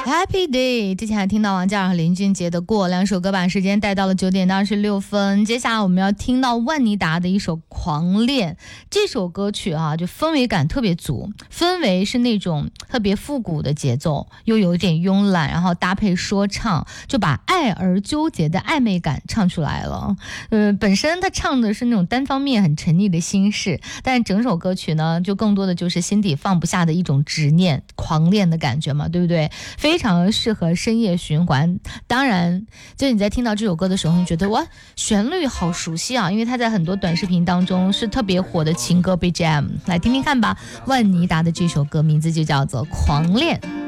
Happy Day， 之前还听到王嘉尔和林俊杰的过，两首歌把时间带到了9点26分。接下来我们要听到万妮达的一首《狂恋》，这首歌曲就氛围感特别足，氛围是那种特别复古的节奏，又有一点慵懒，然后搭配说唱，就把爱而纠结的暧昧感唱出来了。本身他唱的是那种单方面很沉溺的心事，但整首歌曲呢，就更多的就是心底放不下的一种执念、狂恋的感觉嘛，对不对？非常适合深夜循环。当然就你在听到这首歌的时候，你觉得哇，旋律好熟悉啊，因为它在很多短视频当中是特别火的情歌 BGM。 来听听看吧，万妮达的这首歌名字就叫做《狂恋》。